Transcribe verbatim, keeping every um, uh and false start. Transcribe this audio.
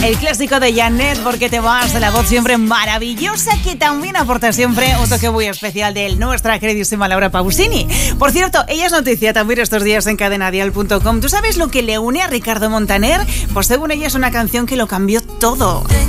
El clásico de Janet, porque te vas, de la voz siempre maravillosa, que también aporta siempre un toque muy especial de nuestra queridísima Laura Pausini. Por cierto, ella es noticia también estos días en cadena dial punto com. ¿Tú sabes lo que le une a Ricardo Montaner? Pues según ella es una canción que lo cambió todo.